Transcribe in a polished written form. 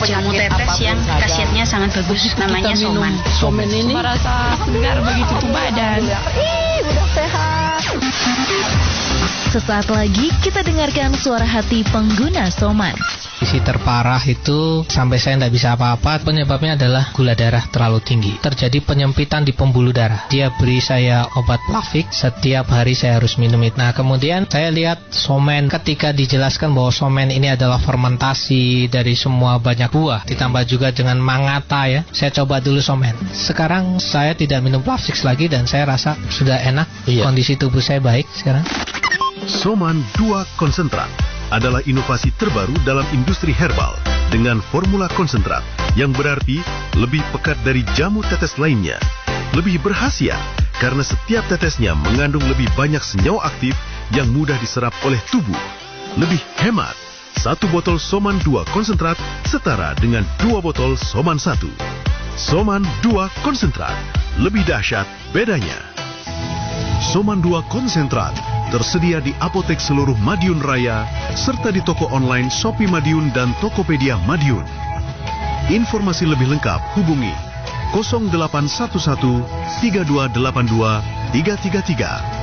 jamu tetes yang khasiatnya sangat bagus, namanya Soman. Soman ini merasa segar begitu ke badan. udah sehat. Sesaat lagi kita dengarkan suara hati pengguna Soman. Isi terparah itu sampai saya tidak bisa apa-apa. Penyebabnya adalah gula darah terlalu tinggi. Terjadi penyempitan di pembuluh darah. Dia beri saya obat Plavix, setiap hari saya harus minum itu. Nah kemudian saya lihat Soman, ketika dijelaskan bahwa Soman ini adalah fermentasi dari semua banyak buah, ditambah juga dengan mangata ya. Saya coba dulu Soman. Sekarang saya tidak minum Plavix lagi dan saya rasa sudah enak. Kondisi tubuh saya baik sekarang. Soman 2 konsentrat adalah inovasi terbaru dalam industri herbal dengan formula konsentrat yang berarti lebih pekat dari jamu tetes lainnya. Lebih berkhasiat karena setiap tetesnya mengandung lebih banyak senyawa aktif yang mudah diserap oleh tubuh. Lebih hemat, 1 botol Soman 2 konsentrat setara dengan 2 botol Soman 1. Soman 2 konsentrat, lebih dahsyat bedanya. Soman 2 konsentrat tersedia di apotek seluruh Madiun Raya, serta di toko online Shopee Madiun dan Tokopedia Madiun. Informasi lebih lengkap hubungi 0811 3282 333.